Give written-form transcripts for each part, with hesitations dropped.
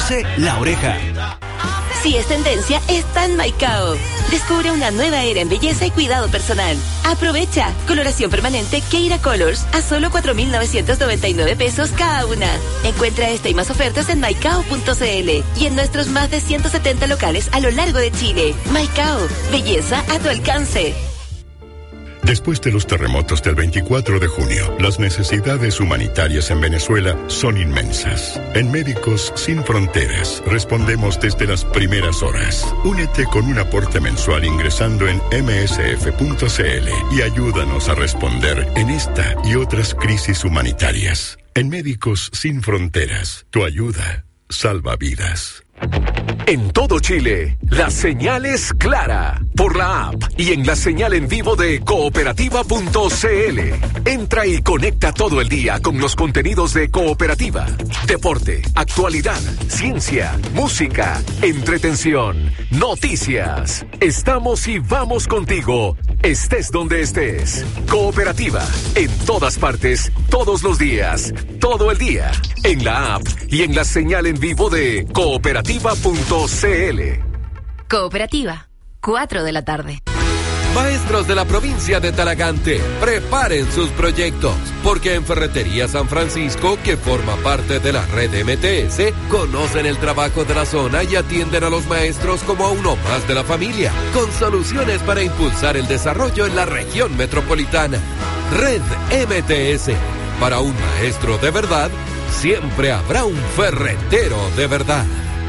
luce la oreja. Si es tendencia, está en Maicao. Descubre una nueva era en belleza y cuidado personal. Aprovecha. Coloración permanente Keira Colors a solo 4,999 pesos cada una. Encuentra esta y más ofertas en maicao.cl y en nuestros más de 170 locales a lo largo de Chile. Maicao. Belleza a tu alcance. Después de los terremotos del 24 de junio, las necesidades humanitarias en Venezuela son inmensas. En Médicos Sin Fronteras respondemos desde las primeras horas. Únete con un aporte mensual ingresando en msf.cl y ayúdanos a responder en esta y otras crisis humanitarias. En Médicos Sin Fronteras, tu ayuda salva vidas. En todo Chile, la señal es clara. Por la app y en la señal en vivo de cooperativa.cl. Entra y conecta todo el día con los contenidos de Cooperativa. Deporte, actualidad, ciencia, música, entretención, noticias. Estamos y vamos contigo, estés donde estés. Cooperativa, en todas partes, todos los días, todo el día. En la app y en la señal en vivo de cooperativa.cl. Cooperativa, 4 de la tarde. Maestros de la provincia de Talagante, preparen sus proyectos, porque en Ferretería San Francisco, que forma parte de la red MTS, conocen el trabajo de la zona y atienden a los maestros como a uno más de la familia, con soluciones para impulsar el desarrollo en la región metropolitana. Red MTS, para un maestro de verdad, siempre habrá un ferretero de verdad.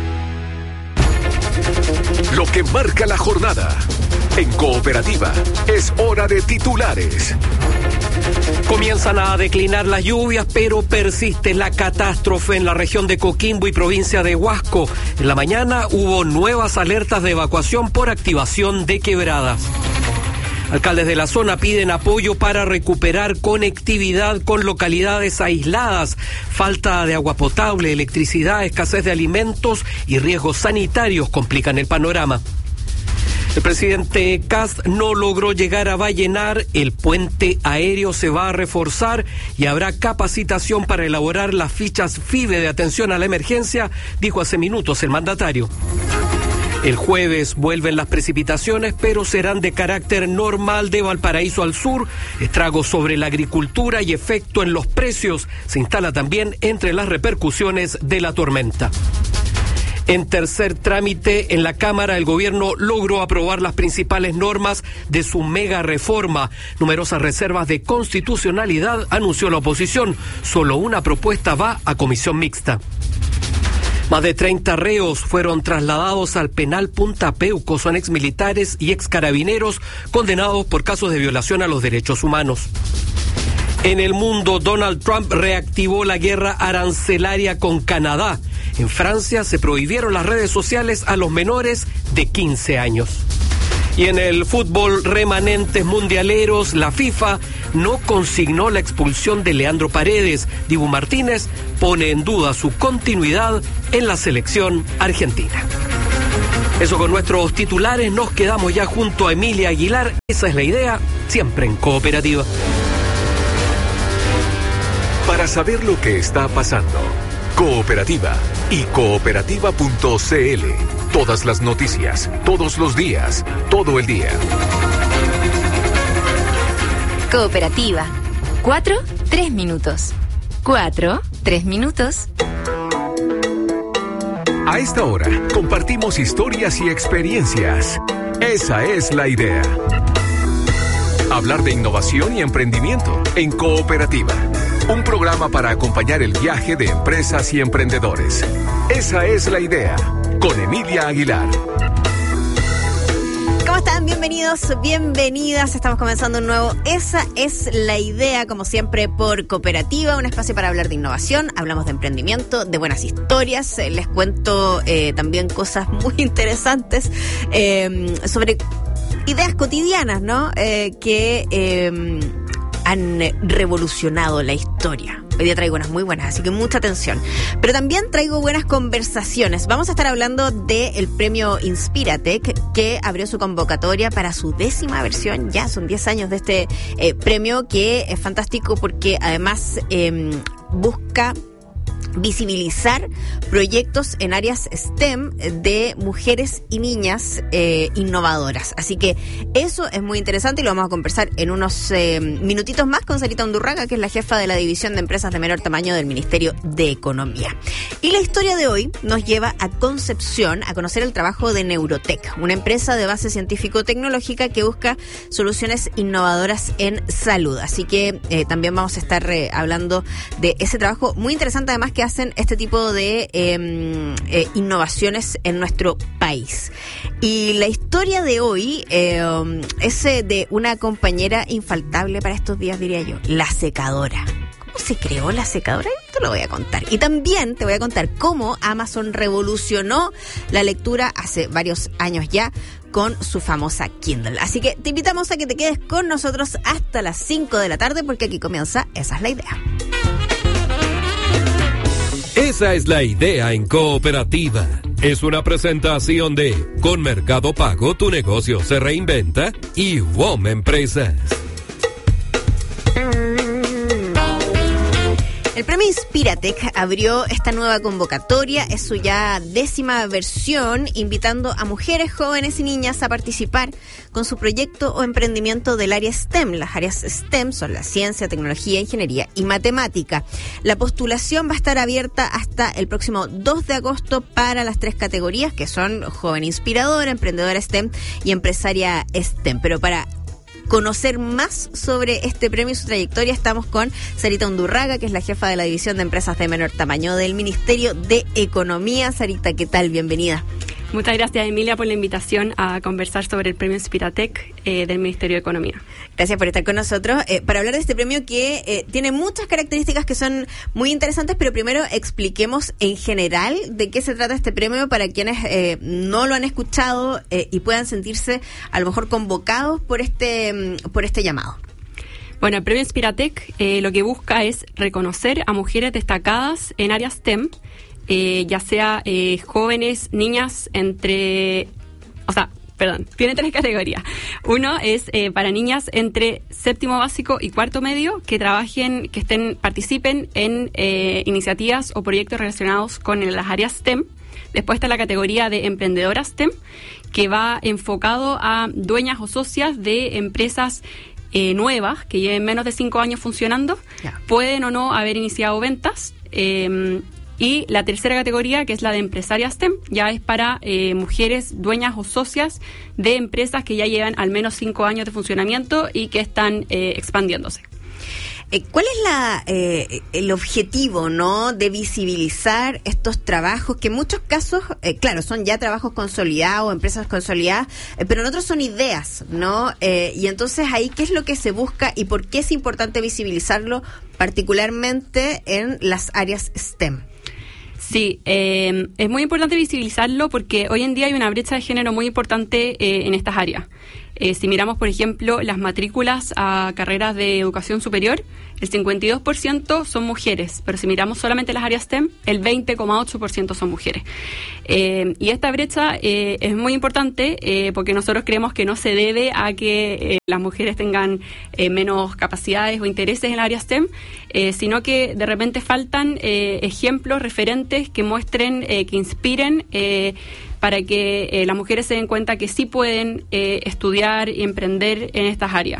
Lo que marca la jornada. En Cooperativa, es hora de titulares. Comienzan a declinar las lluvias, pero persiste la catástrofe en la región de Coquimbo y provincia de Huasco. En la mañana hubo nuevas alertas de evacuación por activación de quebradas. Alcaldes de la zona piden apoyo para recuperar conectividad con localidades aisladas. Falta de agua potable, electricidad, escasez de alimentos y riesgos sanitarios complican el panorama. El presidente Kast no logró llegar a Vallenar, el puente aéreo se va a reforzar y habrá capacitación para elaborar las fichas FIBE de atención a la emergencia, dijo hace minutos el mandatario. El jueves vuelven las precipitaciones, pero serán de carácter normal de Valparaíso al sur. Estragos sobre la agricultura y efecto en los precios se instala también entre las repercusiones de la tormenta. En tercer trámite en la Cámara, el gobierno logró aprobar las principales normas de su mega reforma. Numerosas reservas de constitucionalidad anunció la oposición. Solo una propuesta va a comisión mixta. Más de 30 reos fueron trasladados al penal Punta Peuco. Son exmilitares y excarabineros condenados por casos de violación a los derechos humanos. En el mundo, Donald Trump reactivó la guerra arancelaria con Canadá. En Francia se prohibieron las redes sociales a los menores de 15 años. Y en el fútbol, remanentes mundialeros, la FIFA no consignó la expulsión de Leandro Paredes. Dibu Martínez pone en duda su continuidad en la selección argentina. Eso con nuestros titulares, nos quedamos ya junto a Emilia Aguilar. Esa es la idea, siempre en Cooperativa. Para saber lo que está pasando, Cooperativa y cooperativa.cl. Todas las noticias, todos los días, todo el día. Cooperativa. 4, 3 minutos. 4, 3 minutos. A esta hora, compartimos historias y experiencias. Esa es la idea. Hablar de innovación y emprendimiento en Cooperativa. Un programa para acompañar el viaje de empresas y emprendedores. Esa es la idea. Con Emilia Aguilar. ¿Cómo están? Bienvenidos, bienvenidas. Estamos comenzando un nuevo Esa es la idea, como siempre, por Cooperativa, un espacio para hablar de innovación. Hablamos de emprendimiento, de buenas historias. Les cuento también cosas muy interesantes sobre ideas cotidianas, ¿no? Que han revolucionado la historia. Hoy día traigo unas muy buenas, así que mucha atención. Pero también traigo buenas conversaciones. Vamos a estar hablando del premio Inspiratec, que abrió su convocatoria para su 10ª versión. Ya son 10 años de este premio, que es fantástico porque además busca visibilizar proyectos en áreas STEM de mujeres y niñas innovadoras. Así que eso es muy interesante y lo vamos a conversar en unos minutitos más con Sarita Undurraga, que es la jefa de la División de Empresas de Menor Tamaño del Ministerio de Economía. Y la historia de hoy nos lleva a Concepción a conocer el trabajo de Neurotech, una empresa de base científico-tecnológica que busca soluciones innovadoras en salud. Así que también vamos a estar hablando de ese trabajo muy interesante, además que hacen este tipo de innovaciones en nuestro país. Y la historia de hoy es de una compañera infaltable para estos días, diría yo, la secadora. ¿Cómo se creó la secadora? Te lo voy a contar. Y también te voy a contar cómo Amazon revolucionó la lectura hace varios años ya con su famosa Kindle. Así que te invitamos a que te quedes con nosotros hasta las 5 de la tarde, porque aquí comienza Esa es la Idea. Esa es la idea en Cooperativa. Es una presentación de Con Mercado Pago tu negocio se reinventa y WOM Empresas. El premio Inspiratech abrió esta nueva convocatoria, es su ya 10ª versión, invitando a mujeres, jóvenes y niñas a participar con su proyecto o emprendimiento del área STEM. Las áreas STEM son la ciencia, tecnología, ingeniería y matemática. La postulación va a estar abierta hasta el próximo 2 de agosto para las 3 categorías, que son joven inspiradora, emprendedora STEM y empresaria STEM. Pero para conocer más sobre este premio y su trayectoria, estamos con Sarita Undurraga, que es la jefa de la División de Empresas de Menor Tamaño del Ministerio de Economía. Sarita, ¿qué tal? Bienvenida. Muchas gracias, Emilia, por la invitación a conversar sobre el premio Inspiratech del Ministerio de Economía. Gracias por estar con nosotros para hablar de este premio que tiene muchas características que son muy interesantes, pero primero expliquemos en general de qué se trata este premio para quienes no lo han escuchado y puedan sentirse a lo mejor convocados por este llamado. Bueno, el premio Inspiratech lo que busca es reconocer a mujeres destacadas en áreas STEM, ya sea jóvenes, niñas, tiene 3 categorías. Uno es para niñas entre 7º básico y 4º medio que participen en iniciativas o proyectos relacionados con las áreas STEM. Después está la categoría de emprendedoras STEM, que va enfocado a dueñas o socias de empresas nuevas que lleven menos de 5 años funcionando. Yeah. Pueden o no haber iniciado ventas. Y la tercera categoría, que es la de empresarias STEM, ya es para mujeres dueñas o socias de empresas que ya llevan al menos 5 años de funcionamiento y que están expandiéndose. ¿Cuál es el objetivo, no, de visibilizar estos trabajos que en muchos casos, claro, son ya trabajos consolidados, empresas consolidadas, pero en otros son ideas, ¿no? Y entonces ahí, ¿qué es lo que se busca y por qué es importante visibilizarlo, particularmente en las áreas STEM? Sí, es muy importante visibilizarlo porque hoy en día hay una brecha de género muy importante en estas áreas. Si miramos, por ejemplo, las matrículas a carreras de educación superior, el 52% son mujeres, pero si miramos solamente las áreas STEM, el 20,8% son mujeres. Y esta brecha es muy importante porque nosotros creemos que no se debe a que las mujeres tengan menos capacidades o intereses en la área STEM, sino que de repente faltan ejemplos, referentes que muestren, que inspiren para que las mujeres se den cuenta que sí pueden estudiar y emprender en estas áreas.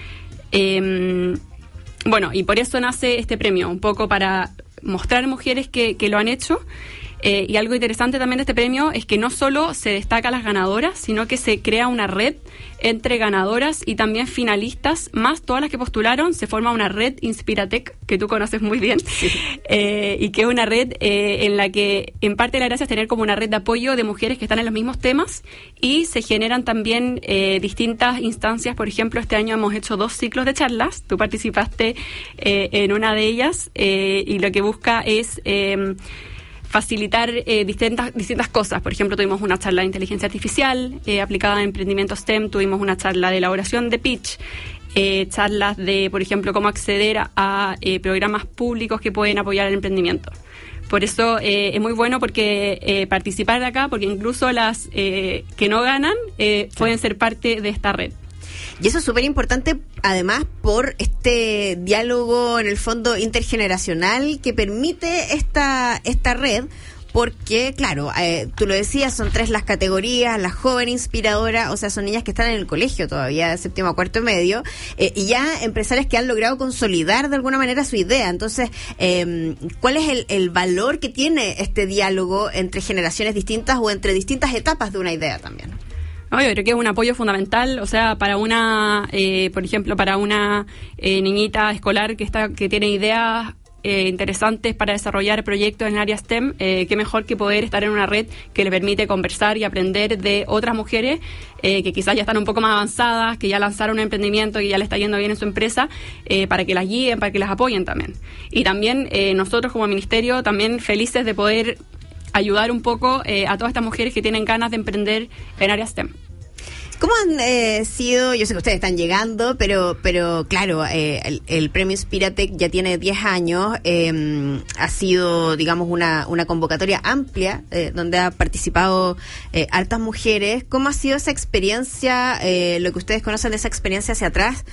Y por eso nace este premio, un poco para mostrar mujeres que lo han hecho. Y algo interesante también de este premio es que no solo se destaca a las ganadoras, sino que se crea una red entre ganadoras y también finalistas, más todas las que postularon. Se forma una red Inspiratech, que tú conoces muy bien, sí. Y que es una red en la que en parte la gracia es tener como una red de apoyo de mujeres que están en los mismos temas, y se generan también distintas instancias. Por ejemplo, este año hemos hecho 2 ciclos de charlas, tú participaste en una de ellas, y lo que busca es facilitar distintas cosas. Por ejemplo, tuvimos una charla de inteligencia artificial aplicada a emprendimiento STEM, tuvimos una charla de elaboración de pitch, charlas de, por ejemplo, cómo acceder a programas públicos que pueden apoyar el emprendimiento. Por eso es muy bueno porque participar de acá, porque incluso las que no ganan pueden ser parte de esta red. Y eso es súper importante, además, por este diálogo, en el fondo, intergeneracional que permite esta red. Porque, claro, tú lo decías, son 3 las categorías, la joven inspiradora, o sea, son niñas que están en el colegio todavía, de séptimo a cuarto medio, y ya empresarias que han logrado consolidar de alguna manera su idea. Entonces, ¿cuál es el valor que tiene este diálogo entre generaciones distintas o entre distintas etapas de una idea también? Yo creo que es un apoyo fundamental, o sea, para una, por ejemplo, para una niñita escolar que tiene ideas interesantes para desarrollar proyectos en el área STEM, qué mejor que poder estar en una red que le permite conversar y aprender de otras mujeres que quizás ya están un poco más avanzadas, que ya lanzaron un emprendimiento, que ya le está yendo bien en su empresa, para que las guíen, para que las apoyen también. Y también nosotros como ministerio también felices de poder ayudar un poco a todas estas mujeres que tienen ganas de emprender en área STEM. ¿Cómo han sido? Yo sé que ustedes están llegando, pero claro, el premio Inspiratec ya tiene 10 años, ha sido, digamos, una convocatoria amplia, donde ha participado hartas mujeres. ¿Cómo ha sido esa experiencia, lo que ustedes conocen de esa experiencia hacia atrás?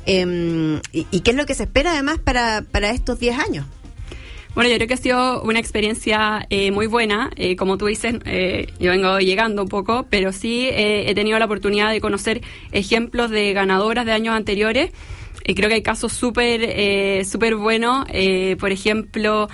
¿Y qué es lo que se espera además para estos 10 años? Bueno, yo creo que ha sido una experiencia muy buena. Como tú dices, yo vengo llegando un poco, pero sí he tenido la oportunidad de conocer ejemplos de ganadoras de años anteriores. Y creo que hay casos súper buenos. Por ejemplo,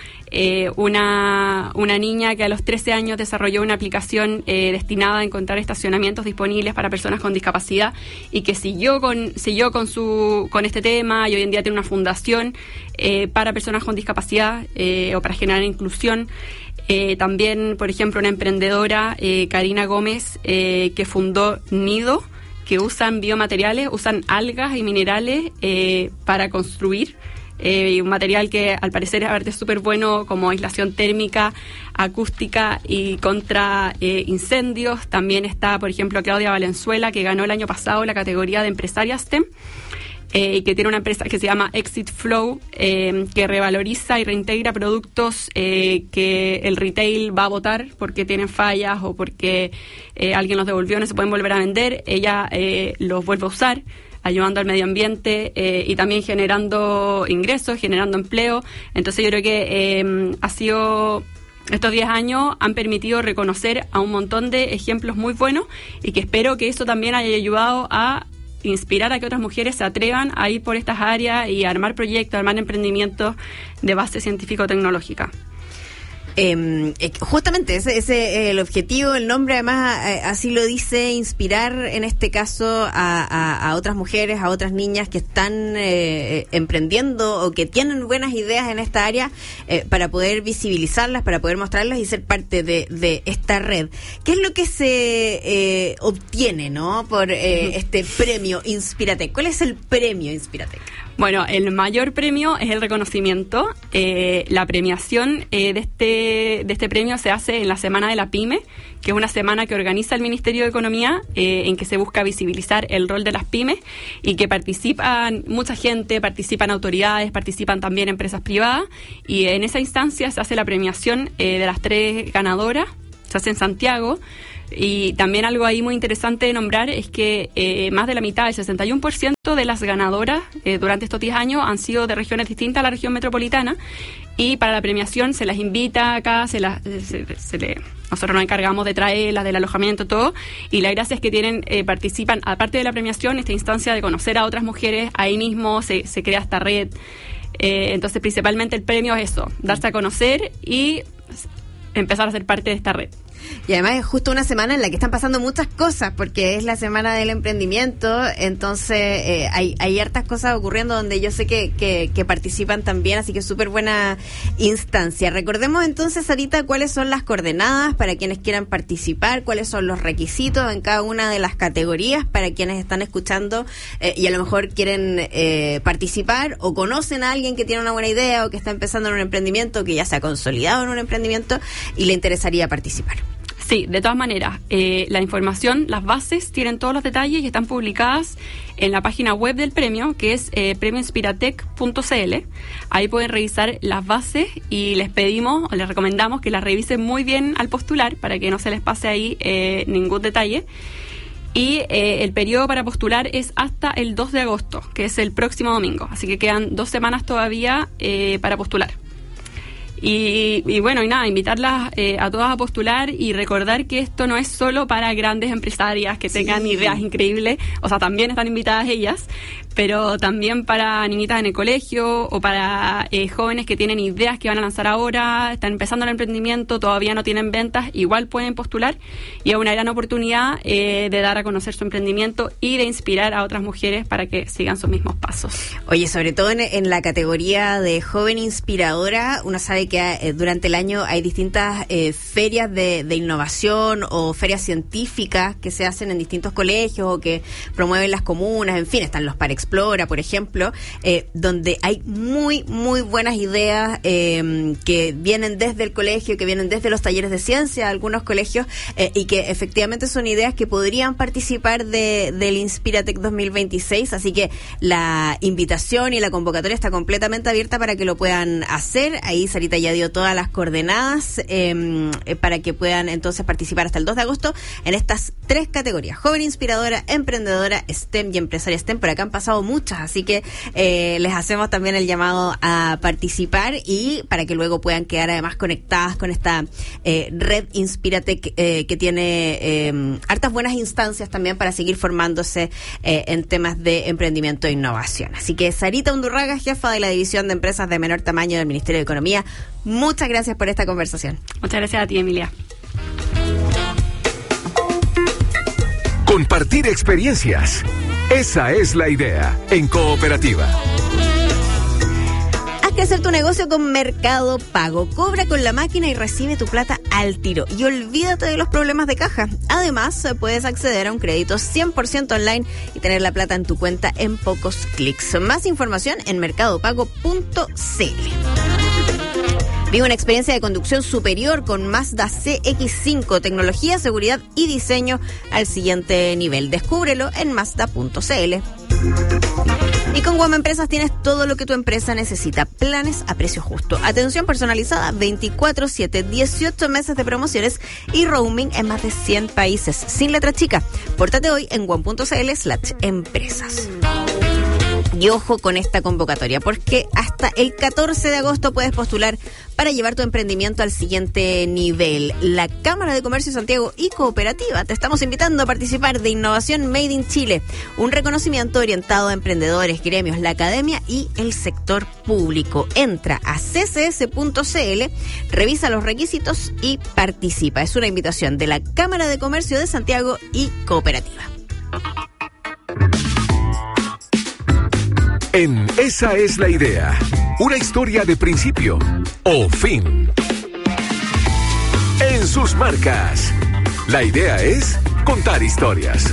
una niña que a los 13 años desarrolló una aplicación destinada a encontrar estacionamientos disponibles para personas con discapacidad y que siguió con este tema, y hoy en día tiene una fundación para personas con discapacidad o para generar inclusión. También, por ejemplo, una emprendedora, Karina Gómez, que fundó Nido, que usan biomateriales, usan algas y minerales para construir. Un material que al parecer es súper bueno como aislación térmica, acústica y contra incendios. También está, por ejemplo, Claudia Valenzuela, que ganó el año pasado la categoría de empresaria STEM, y que tiene una empresa que se llama Exit Flow, que revaloriza y reintegra productos que el retail va a botar porque tienen fallas o porque alguien los devolvió, no se pueden volver a vender. Ella los vuelve a usar, ayudando al medio ambiente y también generando ingresos, generando empleo. Entonces yo creo que estos 10 años han permitido reconocer a un montón de ejemplos muy buenos, y que espero que eso también haya ayudado a inspirar a que otras mujeres se atrevan a ir por estas áreas y a armar proyectos, armar emprendimientos de base científico-tecnológica. Justamente ese el objetivo, el nombre además así lo dice, inspirar en este caso a otras mujeres, a otras niñas que están emprendiendo o que tienen buenas ideas en esta área, para poder visibilizarlas, para poder mostrarlas y ser parte de esta red. ¿Qué es lo que se obtiene, no, por este premio Inspiratec? ¿Cuál es el premio Inspiratec? Bueno, el mayor premio es el reconocimiento. La premiación de este premio se hace en la Semana de la Pyme, que es una semana que organiza el Ministerio de Economía, en que se busca visibilizar el rol de las pymes, y que participan mucha gente, participan autoridades, participan también empresas privadas, y en esa instancia se hace la premiación de las 3 ganadoras, se hace en Santiago. Y también algo ahí muy interesante de nombrar es que más de la mitad, el 61% de las ganadoras durante estos 10 años han sido de regiones distintas a la región metropolitana, y para la premiación se las invita acá, nosotros nos encargamos de traerlas, del alojamiento, todo, y la gracia es que participan, aparte de la premiación, esta instancia de conocer a otras mujeres, ahí mismo se crea esta red. Entonces principalmente el premio es eso, darse a conocer y empezar a ser parte de esta red. Y además es justo una semana en la que están pasando muchas cosas, porque es la semana del emprendimiento, entonces hay hartas cosas ocurriendo donde yo sé que participan también, así que es súper buena instancia. Recordemos entonces, Sarita, cuáles son las coordenadas para quienes quieran participar, cuáles son los requisitos en cada una de las categorías para quienes están escuchando y a lo mejor quieren participar o conocen a alguien que tiene una buena idea o que está empezando en un emprendimiento, que ya se ha consolidado en un emprendimiento y le interesaría participar. Sí, de todas maneras, la información, las bases tienen todos los detalles y están publicadas en la página web del premio, que es premioinspiratec.cl. Ahí pueden revisar las bases y les recomendamos que las revisen muy bien al postular para que no se les pase ahí ningún detalle. Y el periodo para postular es hasta el 2 de agosto, que es el próximo domingo. Así que quedan 2 semanas todavía para postular. Y bueno, y nada, invitarlas a todas a postular y recordar que esto no es solo para grandes empresarias que tengan ideas increíbles, o sea, también están invitadas ellas, pero también para niñitas en el colegio o para jóvenes que tienen ideas que van a lanzar ahora, están empezando el emprendimiento, todavía no tienen ventas, igual pueden postular y es una gran oportunidad de dar a conocer su emprendimiento y de inspirar a otras mujeres para que sigan sus mismos pasos. Oye, sobre todo en la categoría de joven inspiradora, uno sabe que durante el año hay distintas ferias de innovación o ferias científicas que se hacen en distintos colegios o que promueven las comunas, en fin, están los Parexplora, por ejemplo, donde hay muy, muy buenas ideas que vienen desde el colegio, que vienen desde los talleres de ciencia, algunos colegios, y que efectivamente son ideas que podrían participar del Inspiratec 2026, así que la invitación y la convocatoria está completamente abierta para que lo puedan hacer. Ahí Sarita ya dio todas las coordenadas para que puedan entonces participar hasta el 2 de agosto en estas 3 categorías: joven inspiradora, emprendedora, STEM y empresaria STEM. Por acá han pasado muchas, así que les hacemos también el llamado a participar y para que luego puedan quedar además conectadas con esta red Inspiratec que tiene hartas buenas instancias también para seguir formándose en temas de emprendimiento e innovación. Así que Sarita Undurraga, jefa de la División de Empresas de Menor Tamaño del Ministerio de Economía, muchas gracias por esta conversación. Muchas gracias a ti, Emilia. Compartir experiencias. Esa es la idea en Cooperativa. Haz crecer tu negocio con Mercado Pago. Cobra con la máquina y recibe tu plata al tiro. Y olvídate de los problemas de caja. Además, puedes acceder a un crédito 100% online y tener la plata en tu cuenta en pocos clics. Más información en mercadopago.cl. Vive una experiencia de conducción superior con Mazda CX-5, tecnología, seguridad y diseño al siguiente nivel. Descúbrelo en Mazda.cl. Y con Guama Empresas tienes todo lo que tu empresa necesita. Planes a precio justo. Atención personalizada 24/7, 18 meses de promociones y roaming en más de 100 países. Sin letra chica. Pórtate hoy en guam.cl/empresas. Y ojo con esta convocatoria, porque hasta el 14 de agosto puedes postular para llevar tu emprendimiento al siguiente nivel. La Cámara de Comercio de Santiago y Cooperativa te estamos invitando a participar de Innovación Made in Chile, un reconocimiento orientado a emprendedores, gremios, la academia y el sector público. Entra a ccs.cl, revisa los requisitos y participa. Es una invitación de la Cámara de Comercio de Santiago y Cooperativa. En Esa es la idea. Una historia de principio o fin. En sus marcas. La idea es contar historias.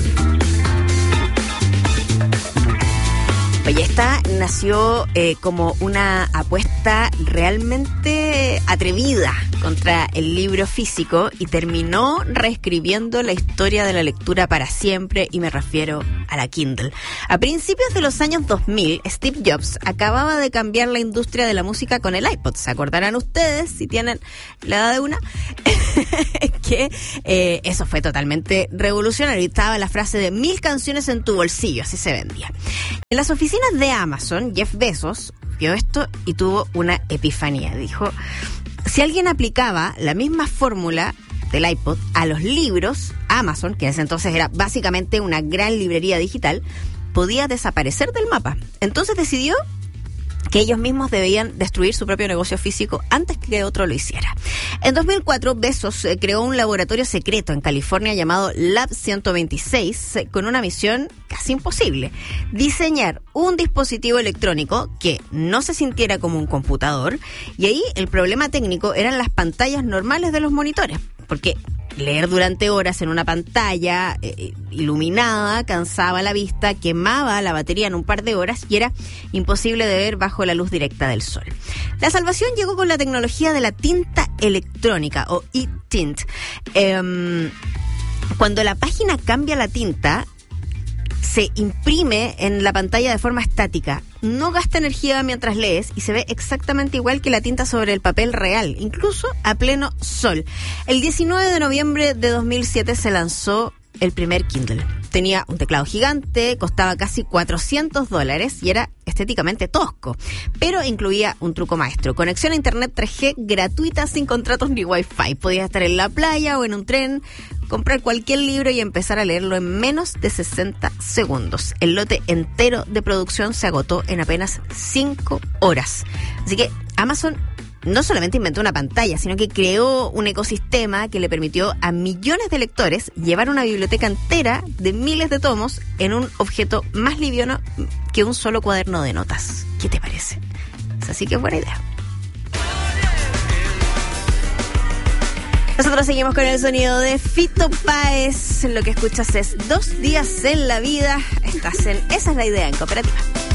Oye, esta nació como una apuesta realmente atrevida contra el libro físico y terminó reescribiendo la historia de la lectura para siempre, y me refiero a la Kindle. A principios de los años 2000, Steve Jobs acababa de cambiar la industria de la música con el iPod. ¿Se acordarán ustedes, si tienen la edad de una? Que eso fue totalmente revolucionario. Y estaba la frase de 1000 canciones en tu bolsillo, así se vendía. En las oficinas de Amazon, Jeff Bezos vio esto y tuvo una epifanía. Dijo, si alguien aplicaba la misma fórmula del iPod a los libros, Amazon, que en ese entonces era básicamente una gran librería digital, podía desaparecer del mapa. Entonces decidió que ellos mismos debían destruir su propio negocio físico antes que otro lo hiciera. En 2004, Bezos creó un laboratorio secreto en California llamado Lab 126 con una misión casi imposible: diseñar un dispositivo electrónico que no se sintiera como un computador, y ahí el problema técnico eran las pantallas normales de los monitores, porque leer durante horas en una pantalla iluminada cansaba la vista, quemaba la batería en un par de horas y era imposible de ver bajo la luz directa del sol. La salvación llegó con la tecnología de la tinta electrónica o e-tint. Cuando la página cambia la tinta, se imprime en la pantalla de forma estática, no gasta energía mientras lees y se ve exactamente igual que la tinta sobre el papel real, incluso a pleno sol. El 19 de noviembre de 2007 se lanzó el primer Kindle. tenía un teclado gigante, costaba casi $400 y era estéticamente tosco, pero incluía un truco maestro: conexión a internet 3G gratuita sin contratos ni wifi. Podías estar en la playa o en un tren, comprar cualquier libro y empezar a leerlo en menos de 60 segundos. El lote entero de producción se agotó en apenas 5 horas. Así que Amazon no solamente inventó una pantalla, sino que creó un ecosistema que le permitió a millones de lectores llevar una biblioteca entera de miles de tomos en un objeto más liviano que un solo cuaderno de notas. ¿Qué te parece? Así que es buena idea. Nosotros seguimos con el sonido de Fito Páez. Lo que escuchas es 2 días en la vida. Estás en Esa es la idea en Cooperativa.